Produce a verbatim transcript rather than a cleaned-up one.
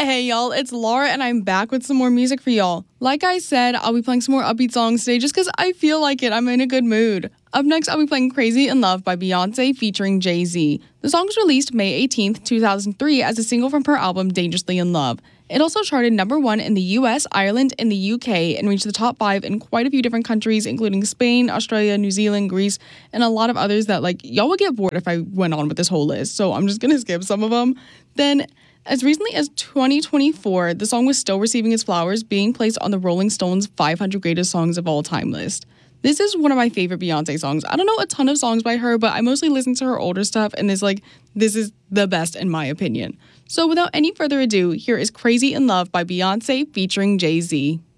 Hey y'all, it's Laura and I'm back with some more music for y'all. Like I said, I'll be playing some more upbeat songs today just because I feel like it. I'm in a good mood. Up next, I'll be playing Crazy in Love by Beyonce featuring Jay-Z. The song was released May eighteenth, two thousand three as a single from her album Dangerously in Love. It also charted number one in the U S, Ireland, and the U K and reached the top five in quite a few different countries, including Spain, Australia, New Zealand, Greece, and a lot of others that, like, y'all would get bored if I went on with this whole list, so I'm just gonna skip some of them. Then, as recently as twenty twenty-four, the song was still receiving its flowers, being placed on the Rolling Stones five hundred Greatest Songs of All Time list. This is one of my favorite Beyonce songs. I don't know a ton of songs by her, but I mostly listen to her older stuff, and this, like, this is the best in my opinion. So without any further ado, here is Crazy in Love by Beyonce featuring Jay-Z.